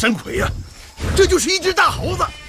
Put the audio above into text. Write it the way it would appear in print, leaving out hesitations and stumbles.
山葵呀，这就是一只大猴子。